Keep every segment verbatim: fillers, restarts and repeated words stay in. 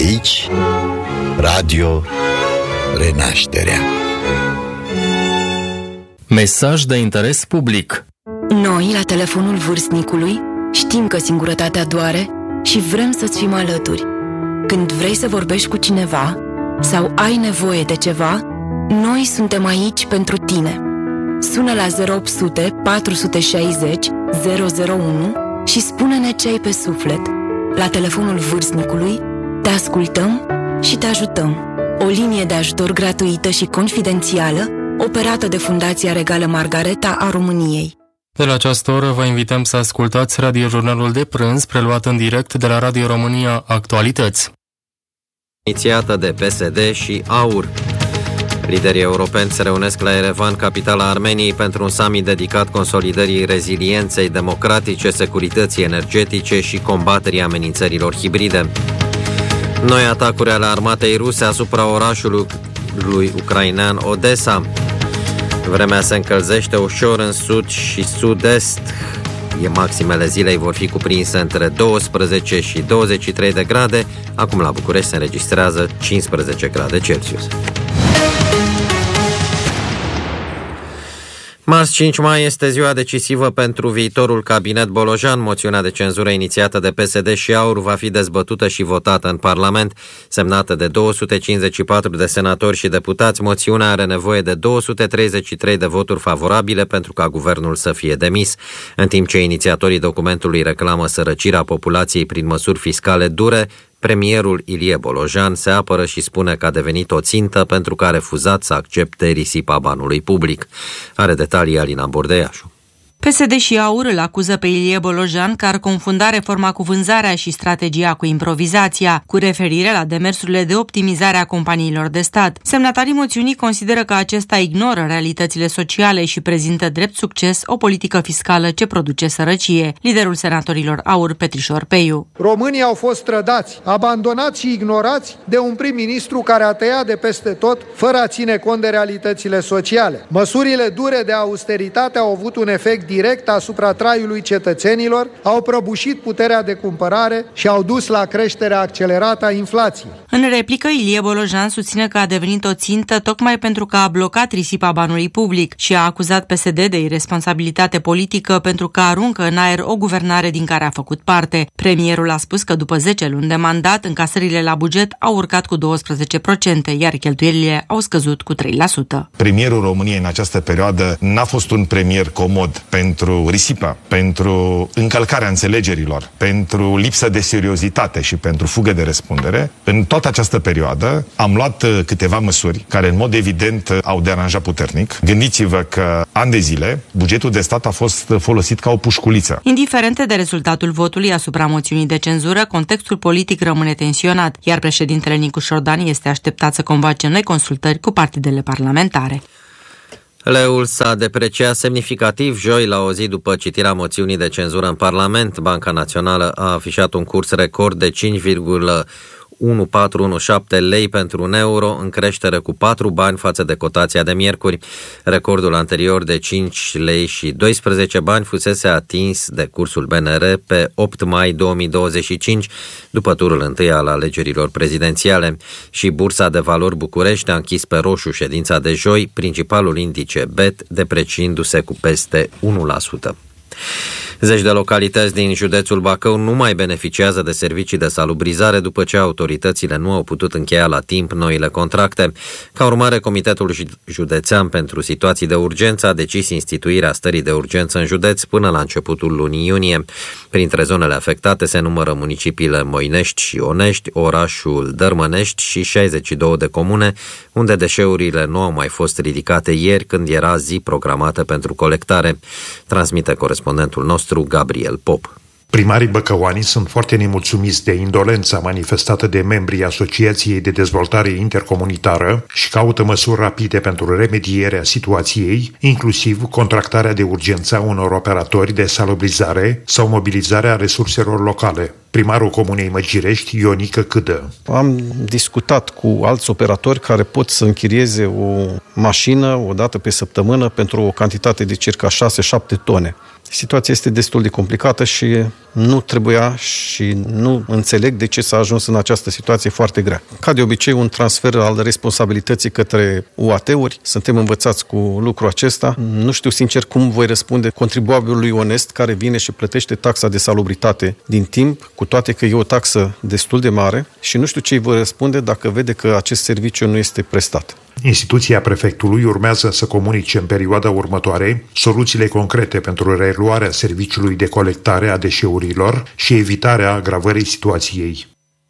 aici, Radio Renașterea. Mesaj de interes public. Noi, la telefonul vârstnicului, știm că singurătatea doare și vrem să-ți fim alături. Când vrei să vorbești cu cineva sau ai nevoie de ceva, noi suntem aici pentru tine. Sună la zero opt sute patru șase zero zero zero unu și spune-ne ce ai pe suflet. La telefonul vârstnicului te ascultăm și te ajutăm. O linie de ajutor gratuită și confidențială operată de Fundația Regală Margareta a României. De la această oră vă invităm să ascultați radiojurnalul de prânz preluat în direct de la Radio România Actualități. Inițiată de P S D și AUR. Liderii europeni se reunesc la Erevan, capitala Armeniei, pentru un summit dedicat consolidării rezilienței democratice, securității energetice și combaterii amenințărilor hibride. Noi atacuri ale armatei ruse asupra orașului lui ucrainean Odessa. Vremea se încălzește ușor în sud și sud-est. Maximele zilei vor fi cuprinse între douăsprezece și douăzeci și trei de grade. Acum la București se înregistrează cincisprezece grade Celsius. Marți cinci mai este ziua decisivă pentru viitorul cabinet Bolojan. Moțiunea de cenzură inițiată de P S D și AUR va fi dezbătută și votată în Parlament. Semnată de două sute cincizeci și patru de senatori și deputați, moțiunea are nevoie de două sute treizeci și trei de voturi favorabile pentru ca guvernul să fie demis. În timp ce inițiatorii documentului reclamă sărăcirea populației prin măsuri fiscale dure, premierul Ilie Bolojan se apără și spune că a devenit o țintă pentru că a refuzat să accepte risipa banului public. Are detalii Alina Bordeiașu. P S D și AUR îl acuză pe Ilie Bolojan că ar confunda reforma cu vânzarea și strategia cu improvizația, cu referire la demersurile de optimizare a companiilor de stat. Semnatarii moțiunii consideră că acesta ignoră realitățile sociale și prezintă drept succes o politică fiscală ce produce sărăcie. Liderul senatorilor AUR, Petrișor Peiu. Românii au fost trădați, abandonați și ignorați de un prim-ministru care a tăiat de peste tot, fără a ține cont de realitățile sociale. Măsurile dure de austeritate au avut un efect direct asupra traiului cetățenilor, au prăbușit puterea de cumpărare și au dus la creșterea accelerată a inflației. În replică, Ilie Bolojan susține că a devenit o țintă tocmai pentru că a blocat risipa banului public și a acuzat P S D de irresponsabilitate politică pentru că aruncă în aer o guvernare din care a făcut parte. Premierul a spus că după zece luni de mandat, încasările la buget au urcat cu douăsprezece la sută, iar cheltuielile au scăzut cu trei la sută. Premierul României în această perioadă n-a fost un premier comod pentru risipă, pentru încălcarea înțelegerilor, pentru lipsă de seriozitate și pentru fugă de răspundere. În toată această perioadă am luat câteva măsuri care în mod evident au deranjat puternic. Gândiți-vă că ani de zile bugetul de stat a fost folosit ca o pușculiță. Indiferent de rezultatul votului asupra moțiunii de cenzură, contextul politic rămâne tensionat, iar președintele Nicu Șordan este așteptat să convoace noi consultări cu partidele parlamentare. Leul s-a depreciat semnificativ joi, la o zi după citirea moțiunii de cenzură în Parlament. Banca Națională a afișat un curs record de cinci virgulă unu patru unu șapte lei pentru un euro, în creștere cu patru bani față de cotația de miercuri. Recordul anterior de cinci lei și doisprezece bani fusese atins de cursul B N R pe opt mai două mii douăzeci și cinci, după turul întâi al alegerilor prezidențiale. Și Bursa de Valori București a închis pe roșu ședința de joi, principalul indice B E T depreciindu-se cu peste unu la sută. Zeci de localități din județul Bacău nu mai beneficiază de servicii de salubrizare după ce autoritățile nu au putut încheia la timp noile contracte. Ca urmare, Comitetul Județean pentru Situații de Urgență a decis instituirea stării de urgență în județ până la începutul lunii iunie. Printre zonele afectate se numără municipiile Moinești și Onești, orașul Dărmănești și șaizeci și două de comune, unde deșeurile nu au mai fost ridicate ieri, când era zi programată pentru colectare. Transmite corespondentul nostru Gabriel Pop. Primarii băcăuani sunt foarte nemulțumiți de indolența manifestată de membrii Asociației de Dezvoltare Intercomunitară și caută măsuri rapide pentru remedierea situației, inclusiv contractarea de urgență a unor operatori de salubrizare sau mobilizarea resurselor locale. Primarul Comunei Măgirești, Ionică Câdă. Am discutat cu alți operatori care pot să închirieze o mașină o dată pe săptămână pentru o cantitate de circa șase șapte tone. Situația este destul de complicată și nu trebuia și nu înțeleg de ce s-a ajuns în această situație foarte grea. Ca de obicei, un transfer al responsabilității către U A T-uri. Suntem învățați cu lucrul acesta. Nu știu sincer cum voi răspunde contribuabilului onest care vine și plătește taxa de salubritate din timp, cu toate că e o taxă destul de mare și nu știu ce îi voi răspunde dacă vede că acest serviciu nu este prestat. Instituția prefectului urmează să comunice în perioada următoare soluțiile concrete pentru reluarea serviciului de colectare a deșeurilor și evitarea agravării situației.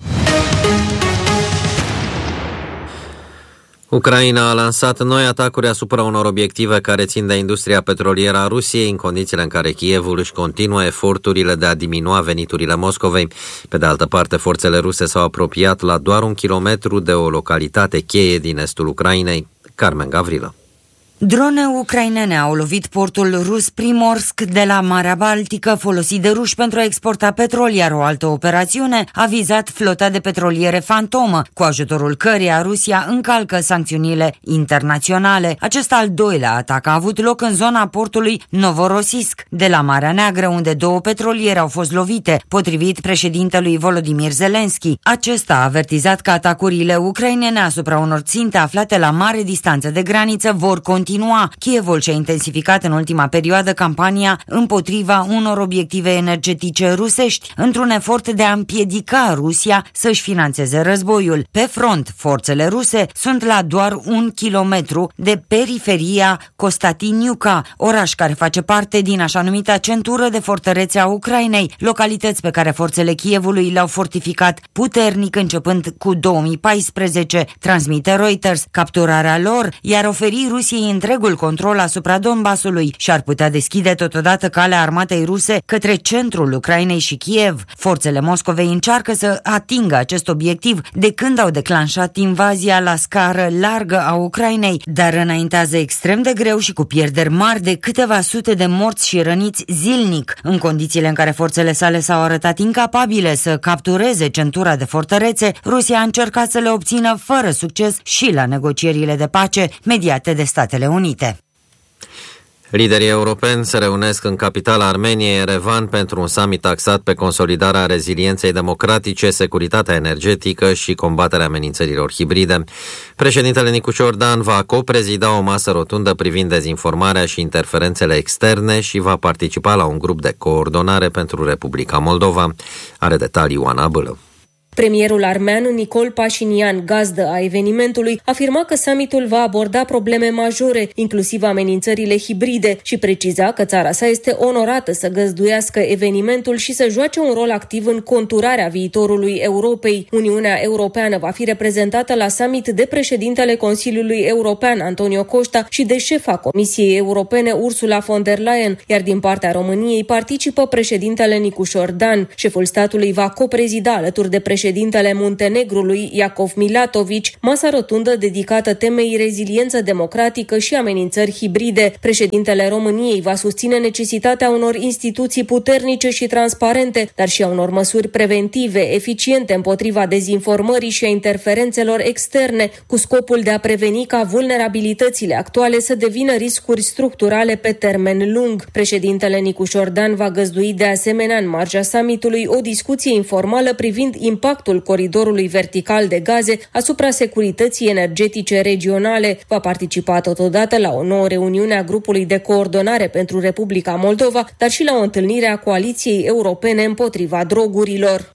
Ucraina a lansat noi atacuri asupra unor obiective care țin de industria petrolieră a Rusiei, în condițiile în care Kievul își continuă eforturile de a diminua veniturile Moscovei. Pe de altă parte, forțele ruse s-au apropiat la doar un kilometru de o localitate cheie din estul Ucrainei. Carmen Gavrilă. Drone ucrainene au lovit portul rus Primorsk de la Marea Baltică, folosit de ruși pentru a exporta petrol, iar o altă operațiune a vizat flota de petroliere fantomă, cu ajutorul căreia Rusia încalcă sancțiunile internaționale. Acest al doilea atac a avut loc în zona portului Novorossiysk, de la Marea Neagră, unde două petroliere au fost lovite, potrivit președintelui Volodymyr Zelensky. Acesta a avertizat că atacurile ucrainene asupra unor ținte aflate la mare distanță de graniță vor continua. Kievul și-a intensificat în ultima perioadă campania împotriva unor obiective energetice rusești, într-un efort de a împiedica Rusia să-și finanțeze războiul. Pe front, forțele ruse sunt la doar un kilometru de periferia Kostatiniuka, oraș care face parte din așa numita centură de fortărețe a Ucrainei, localități pe care forțele Kievului le-au fortificat puternic începând cu două mii paisprezece, transmite Reuters. Capturarea lor i-ar oferi Rusiei întregul control asupra Donbasului și ar putea deschide totodată calea armatei ruse către centrul Ucrainei și Kiev. Forțele Moscovei încearcă să atingă acest obiectiv de când au declanșat invazia la scară largă a Ucrainei, dar înaintează extrem de greu și cu pierderi mari de câteva sute de morți și răniți zilnic, în condițiile în care forțele sale s-au arătat incapabile să captureze centura de fortărețe. Rusia a încercat să le obțină fără succes și la negocierile de pace mediate de Statele Unite. Liderii europeni se reunesc în capitala Armeniei, Yerevan, pentru un summit axat pe consolidarea rezilienței democratice, securitatea energetică și combaterea amenințărilor hibride. Președintele Nicușor Dan va coprezida o masă rotundă privind dezinformarea și interferențele externe și va participa la un grup de coordonare pentru Republica Moldova. Are detalii Ioana Bâlă. Premierul armean Nicol Pașinian, gazdă a evenimentului, afirma că summitul va aborda probleme majore, inclusiv amenințările hibride, și preciza că țara sa este onorată să găzduiască evenimentul și să joace un rol activ în conturarea viitorului Europei. Uniunea Europeană va fi reprezentată la summit de președintele Consiliului European Antonio Costa și de șefa Comisiei Europene Ursula von der Leyen, iar din partea României participă președintele Nicușor Dan. Șeful statului va coprezida alături de președintele Președintele Muntenegrului, Iacov Milatovici, masa rotundă dedicată temei reziliență democratică și amenințări hibride. Președintele României va susține necesitatea unor instituții puternice și transparente, dar și a unor măsuri preventive, eficiente împotriva dezinformării și a interferențelor externe, cu scopul de a preveni ca vulnerabilitățile actuale să devină riscuri structurale pe termen lung. Președintele Nicușor Dan va găzdui de asemenea în marja summitului o discuție informală privind impactul coridorului vertical de gaze asupra securității energetice regionale. Va participa totodată la o nouă reuniune a grupului de coordonare pentru Republica Moldova, dar și la o întâlnire a Coaliției Europene împotriva drogurilor.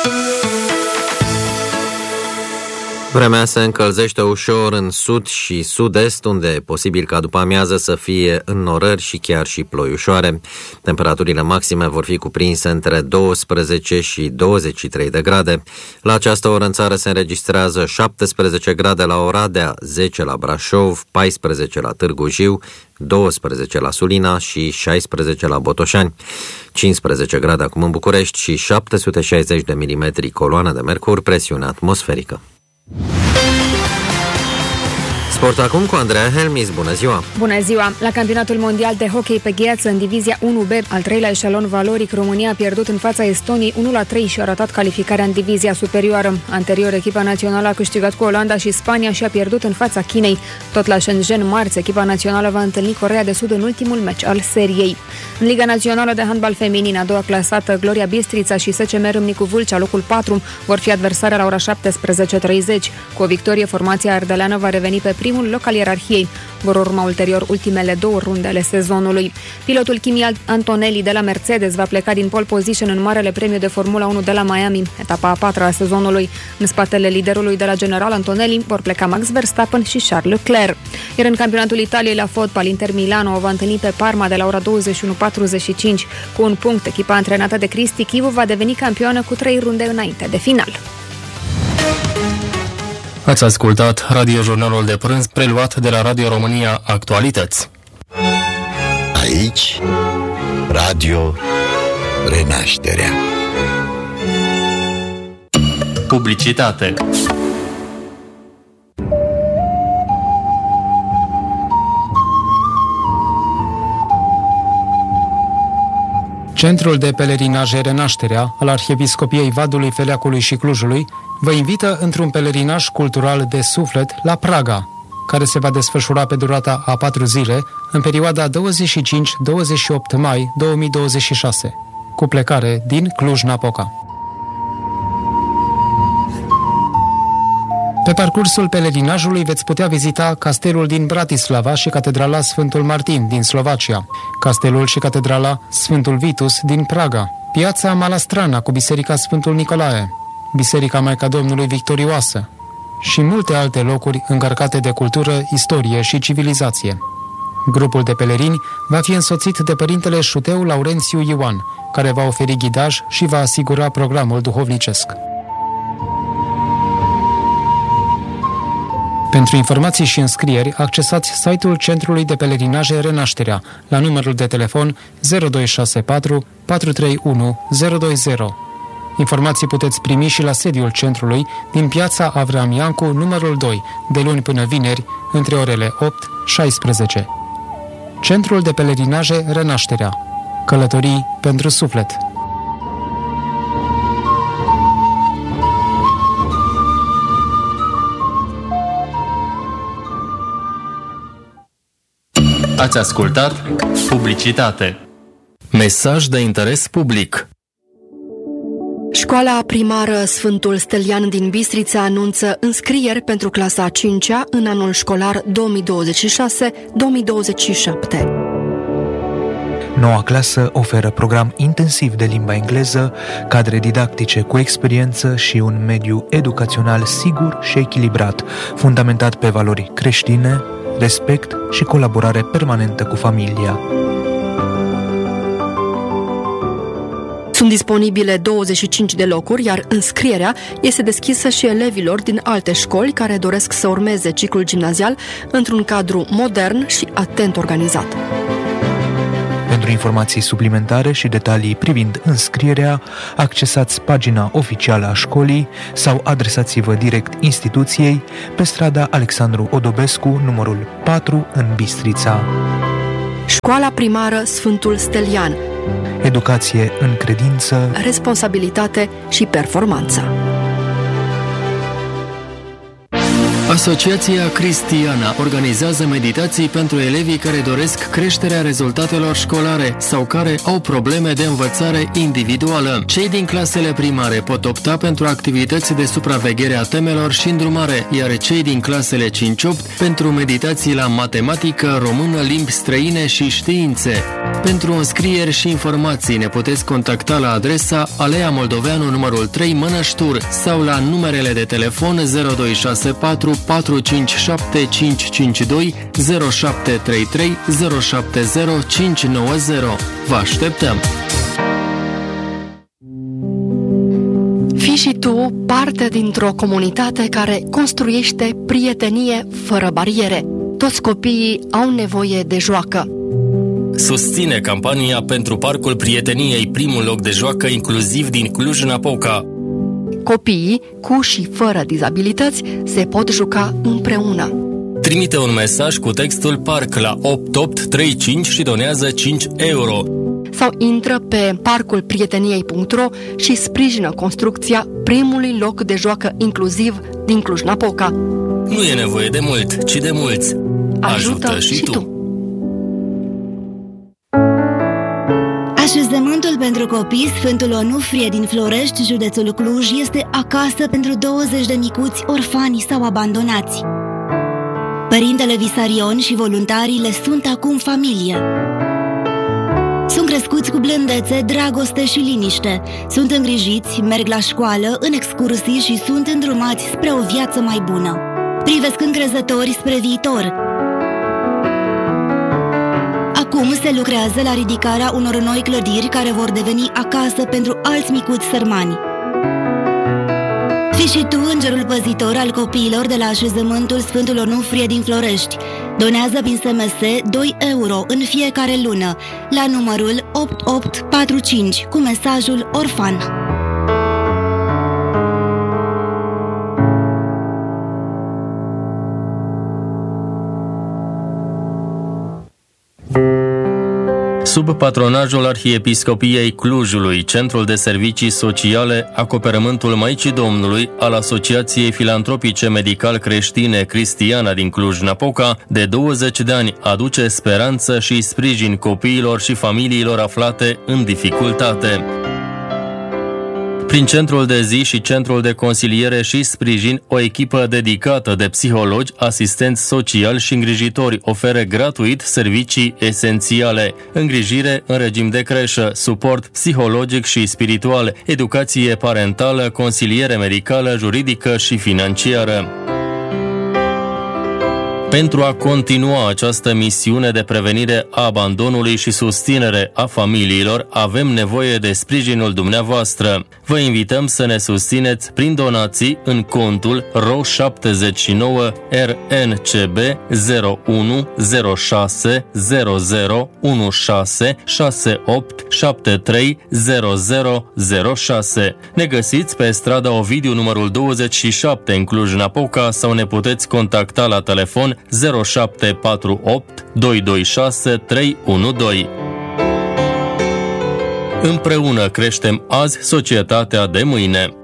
Vremea se încălzește ușor în sud și sud-est, unde e posibil ca după amiază să fie înnorări și chiar și ploi ușoare. Temperaturile maxime vor fi cuprinse între douăsprezece și douăzeci și trei de grade. La această oră în țară se înregistrează șaptesprezece grade la Oradea, zece la Brașov, paisprezece la Târgu Jiu, douăsprezece la Sulina și șaisprezece la Botoșani, cincisprezece grade acum în București și șapte sute șaizeci de milimetri coloană de mercur, presiune atmosferică. Sport acum cu Andreea Helmis. Bună ziua! Bună ziua! La campionatul mondial de hockey pe gheață în divizia unu B, al treilea eșalon valoric, România a pierdut în fața Estoniei unu la trei și a ratat calificarea în divizia superioară. Anterior, echipa națională a câștigat cu Olanda și Spania și a pierdut în fața Chinei. Tot la Shenzhen, marți, echipa națională va întâlni Coreea de Sud în ultimul meci al seriei. În Liga Națională de Handbal Feminin, a doua clasată, Gloria Bistrița și S C M Râmnicu Vâlcea, locul patru, vor fi adversare la ora șaptesprezece treizeci. Cu o victorie, formația ardeleană va reveni pe primul loc al ierarhiei. Vor urma ulterior ultimele două runde ale sezonului. Pilotul Kimi Antonelli de la Mercedes va pleca din pole position în Marele Premiu de Formula unu de la Miami, etapa a patra a sezonului. În spatele liderului de la General Antonelli vor pleca Max Verstappen și Charles Leclerc. Iar în campionatul Italiei la fotbal, Inter Milano o va întâlni pe Parma de la ora douăzeci și unu patruzeci și cinci. Cu un punct, echipa antrenată de Cristi Chivu va deveni campioană cu trei runde înainte de final. Ați ascultat radiojurnalul de prânz preluat de la Radio România Actualități. Aici, Radio Renașterea. Publicitate. Centrul de pelerinaj Renașterea al Arhiepiscopiei Vadului, Feleacului și Clujului vă invită într-un pelerinaj cultural de suflet la Praga, care se va desfășura pe durata a patru zile, în perioada douăzeci și cinci - douăzeci și opt mai două mii douăzeci și șase, cu plecare din Cluj-Napoca. Pe parcursul pelerinajului veți putea vizita castelul din Bratislava și catedrala Sfântul Martin din Slovacia, castelul și catedrala Sfântul Vitus din Praga, piața Malastrana cu biserica Sfântul Nicolae, biserica Maica Domnului Victorioasă și multe alte locuri încărcate de cultură, istorie și civilizație. Grupul de pelerini va fi însoțit de părintele Șuteu Laurențiu Ioan, care va oferi ghidaj și va asigura programul duhovnicesc. Pentru informații și înscrieri, accesați site-ul Centrului de Pelerinaje Renașterea la numărul de telefon zero doi șase patru patru trei unu zero doi zero. Informații puteți primi și la sediul centrului din piața Avram Iancu, numărul doi, de luni până vineri, între orele opt - șaisprezece. Centrul de Pelerinaje Renașterea. Călătorii pentru suflet. Ați ascultat publicitate. Mesaj de interes public. Școala primară Sfântul Stelian din Bistrița anunță înscrieri pentru clasa a cincea în anul școlar două mii douăzeci și șase - două mii douăzeci și șapte. Noua clasă oferă program intensiv de limba engleză, cadre didactice cu experiență și un mediu educațional sigur și echilibrat, fundamentat pe valori creștine, respect și colaborare permanentă cu familia. Sunt disponibile douăzeci și cinci de locuri, iar înscrierea este deschisă și elevilor din alte școli care doresc să urmeze ciclul gimnazial într-un cadru modern și atent organizat. Pentru informații suplimentare și detalii privind înscrierea, accesați pagina oficială a școlii sau adresați-vă direct instituției pe strada Alexandru Odobescu, numărul patru, în Bistrița. Școala primară Sfântul Stelian. Educație în credință, responsabilitate și performanță. Asociația Cristiana organizează meditații pentru elevii care doresc creșterea rezultatelor școlare sau care au probleme de învățare individuală. Cei din clasele primare pot opta pentru activități de supraveghere a temelor și îndrumare, iar cei din clasele cinci opt pentru meditații la matematică, română, limbi străine și științe. Pentru înscrieri și informații ne puteți contacta la adresa Alea Moldoveanu numărul trei, Mănăștur, sau la numerele de telefon zero doi șase patru patru cinci șapte cinci cinci doi, zero șapte trei trei, zero șapte zero cinci nouă zero. Vă așteptăm! Fii și tu parte dintr-o comunitate care construiește prietenie fără bariere. Toți copiii au nevoie de joacă. Susține campania pentru Parcul Prieteniei, primul loc de joacă inclusiv din Cluj-Napoca. Copiii cu și fără dizabilități se pot juca împreună. Trimite un mesaj cu textul PARC la opt opt trei cinci și donează cinci euro. Sau intră pe parcul prieteniei punct ro și sprijină construcția primului loc de joacă inclusiv din Cluj-Napoca. Nu e nevoie de mult, ci de mulți. Ajută, Ajută și, și tu! tu. Așezământul pentru copii Sfântul Onufrie din Florești, județul Cluj, este acasă pentru douăzeci de micuți orfani sau abandonați. Părintele Visarion și voluntarii le sunt acum familie. Sunt crescuți cu blândețe, dragoste și liniște. Sunt îngrijiți, merg la școală, în excursii și sunt îndrumați spre o viață mai bună. Privesc încrezători spre viitor. Acum se lucrează la ridicarea unor noi clădiri care vor deveni acasă pentru alți micuți sărmani. Fii și tu îngerul păzitor al copiilor de la așezământul Sfântul Onufrie din Florești. Donează prin S M S doi euro în fiecare lună la numărul opt opt patru cinci cu mesajul orfan. Sub patronajul Arhiepiscopiei Clujului, Centrul de Servicii Sociale Acoperământul Maicii Domnului al Asociației Filantropice Medical Creștine Cristiana din Cluj-Napoca, de douăzeci de ani aduce speranță și sprijin copiilor și familiilor aflate în dificultate. Prin centrul de zi și centrul de consiliere și sprijin, o echipă dedicată de psihologi, asistenți sociali și îngrijitori oferă gratuit servicii esențiale: îngrijire în regim de creșă, suport psihologic și spiritual, educație parentală, consiliere medicală, juridică și financiară. Pentru a continua această misiune de prevenire a abandonului și susținere a familiilor, avem nevoie de sprijinul dumneavoastră. Vă invităm să ne susțineți prin donații în contul R O șaptezeci și nouă R N C B zero unu zero șase zero zero unu șase șase opt șapte trei zero zero zero șase. Ne găsiți pe strada Ovidiu numărul douăzeci și șapte în Cluj-Napoca sau ne puteți contacta la telefon zero șapte patru opt doi doi șase trei unu doi. Împreună creștem azi societatea de mâine.